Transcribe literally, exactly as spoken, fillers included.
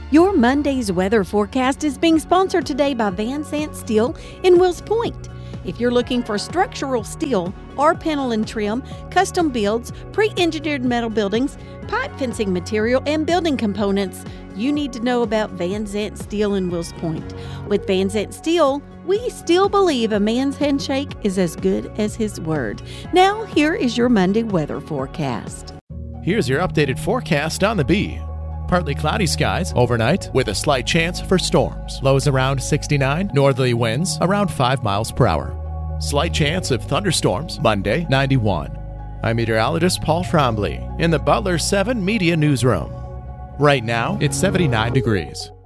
Your Monday's weather forecast is being sponsored today by Van Zant Steel in Wills Point. If you're looking for structural steel or panel and trim, custom builds, pre-engineered metal buildings, pipe fencing material, and building components, you need to know about Van Zant Steel in Wills Point. With Van Zant Steel, we still believe a man's handshake is as good as his word. Now, here is your Monday weather forecast. Here's your updated forecast on the Bee. Partly cloudy skies overnight with a slight chance for storms. Lows around sixty-nine, northerly winds around five miles per hour. Slight chance of thunderstorms Monday, ninety-one. I'm meteorologist Paul Trombley in the Butler seven Media Newsroom. Right now, it's seventy-nine degrees.